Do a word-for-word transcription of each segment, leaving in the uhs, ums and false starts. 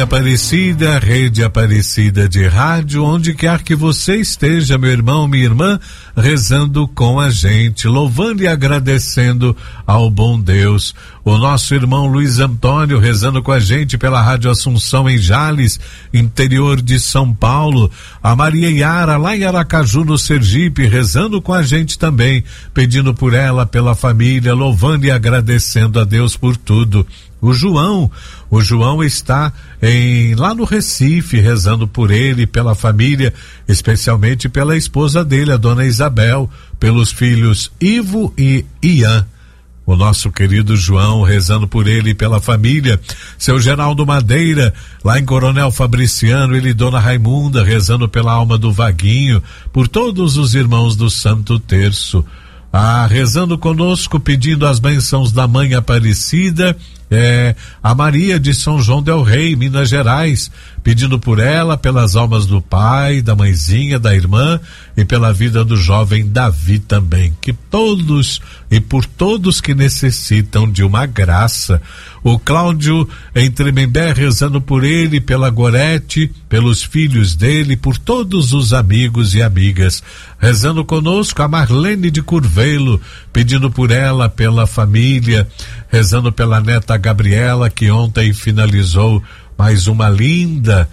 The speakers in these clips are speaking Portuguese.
Aparecida, Rede Aparecida de Rádio, onde quer que você esteja, meu irmão, minha irmã, rezando com a gente, louvando e agradecendo ao bom Deus. O nosso irmão Luiz Antônio rezando com a gente pela Rádio Assunção em Jales, interior de São Paulo. A Maria Yara lá em Aracaju, no Sergipe, rezando com a gente também, pedindo por ela, pela família, louvando e agradecendo a Deus por tudo. O João, o João está em, lá no Recife, rezando por ele, pela família, especialmente pela esposa dele, a dona Isabel, pelos filhos Ivo e Ian. O nosso querido João, rezando por ele e pela família. Seu Geraldo Madeira, lá em Coronel Fabriciano, ele e dona Raimunda, rezando pela alma do Vaguinho, por todos os irmãos do Santo Terço. Ah, rezando conosco, pedindo as bênçãos da Mãe Aparecida, é, a Maria de São João del Rei, Minas Gerais, pedindo por ela, pelas almas do pai, da mãezinha, da irmã e pela vida do jovem Davi também, que todos e por todos que necessitam de uma graça. O Cláudio em Tremembé, rezando por ele, pela Gorete, pelos filhos dele, por todos os amigos e amigas. Rezando conosco a Marlene de Curvelo, pedindo por ela, pela família, rezando pela neta Gabriela, que ontem finalizou mais uma linda,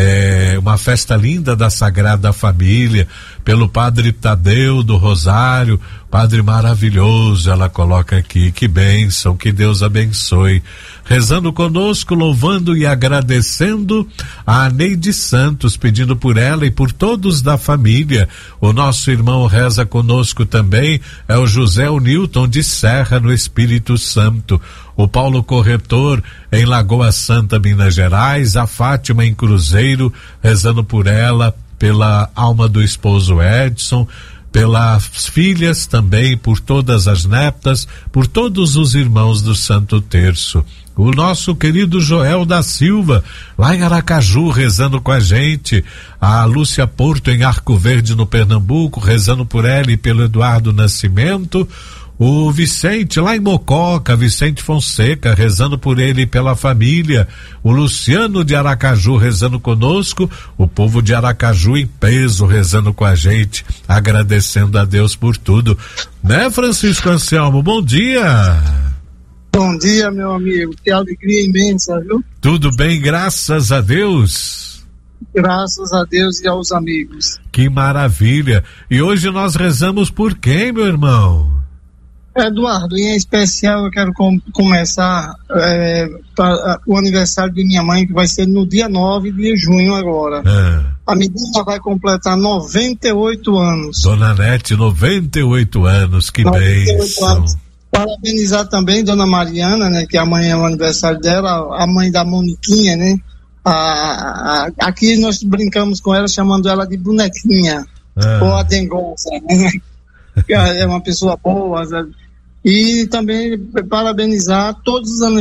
é, uma festa linda da Sagrada Família, pelo Padre Tadeu do Rosário, Padre maravilhoso, ela coloca aqui, que bênção, que Deus abençoe. Rezando conosco, louvando e agradecendo a Neide Santos, pedindo por ela e por todos da família. O nosso irmão reza conosco também, é o José o Newton de Serra, no Espírito Santo. O Paulo Corretor em Lagoa Santa, Minas Gerais, a Fátima em Cruzeiro, rezando por ela, pela alma do esposo Edson, pelas filhas também, por todas as netas, por todos os irmãos do Santo Terço. O nosso querido Joel da Silva, lá em Aracaju, rezando com a gente. A Lúcia Porto em Arco Verde, no Pernambuco, rezando por ela e pelo Eduardo Nascimento. O Vicente lá em Mococa, Vicente Fonseca, rezando por ele e pela família. O Luciano de Aracaju rezando conosco. O povo de Aracaju em peso rezando com a gente, agradecendo a Deus por tudo. Né, Francisco Anselmo? Bom dia. Bom dia, meu amigo. Que alegria imensa, viu? Tudo bem, graças a Deus. Graças a Deus e aos amigos. Que maravilha. E hoje nós rezamos por quem, meu irmão? Eduardo, em especial eu quero com, começar é, pra, o aniversário de minha mãe, que vai ser no dia nove de junho agora. É. A menina vai completar noventa e oito anos. Dona Nete, noventa e oito anos, que bênção. Parabenizar também Dona Mariana, né, que amanhã é o aniversário dela, a mãe da Moniquinha, né? A, a, aqui nós brincamos com ela, chamando ela de bonequinha, é. Ou a dengosa, né? É uma pessoa boa. E também parabenizar todos os